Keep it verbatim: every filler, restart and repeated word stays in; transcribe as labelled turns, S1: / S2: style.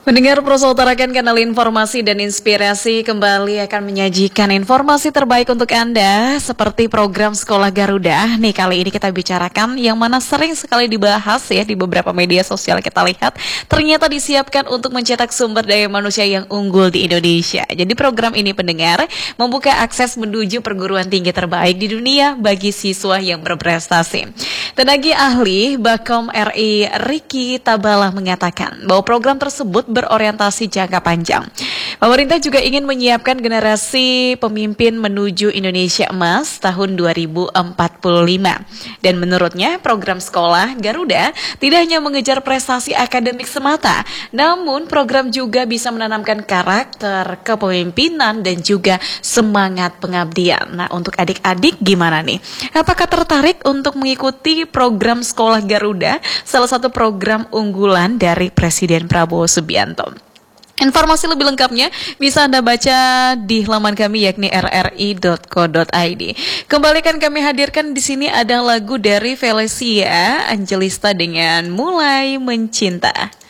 S1: Mendengar Proso utarakan kanal informasi dan inspirasi kembali akan menyajikan informasi terbaik untuk Anda seperti program Sekolah Garuda. Nih kali ini kita bicarakan yang mana sering sekali dibahas ya di beberapa media sosial kita lihat ternyata disiapkan untuk mencetak sumber daya manusia yang unggul di Indonesia. Jadi program ini pendengar membuka akses menuju perguruan tinggi terbaik di dunia bagi siswa yang berprestasi. Tenaga ahli Bakom R I Riki Tabalah mengatakan bahwa program tersebut berorientasi jangka panjang. Pemerintah juga ingin menyiapkan generasi pemimpin menuju Indonesia Emas tahun dua ribu empat puluh lima. Dan menurutnya program Sekolah Garuda tidak hanya mengejar prestasi akademik semata, namun program juga bisa menanamkan karakter, kepemimpinan, dan juga semangat pengabdian. Nah, untuk adik-adik gimana nih? Apakah tertarik untuk mengikuti program Sekolah Garuda, salah satu program unggulan dari Presiden Prabowo Subianto? Informasi lebih lengkapnya bisa Anda baca di laman kami yakni r r i dot co dot i d. Kembali kan kami hadirkan di sini ada lagu dari Felicia Angelista dengan Mulai Mencinta.